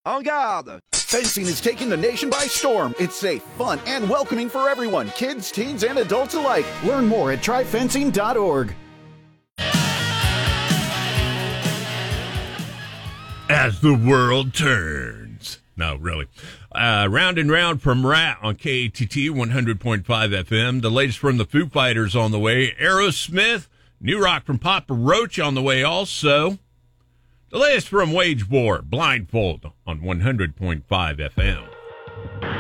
En garde! Fencing is taking the nation by storm. It's safe, fun, and welcoming for everyone, kids, teens, and adults alike. Learn more at tryfencing.org. As the world turns. No, really. Round and Round from Rat on KATT 100.5 FM. The latest from the Foo Fighters on the way. Aerosmith. New rock from Papa Roach on the way also. The latest from Wage War. Blindfold on 100.5 FM.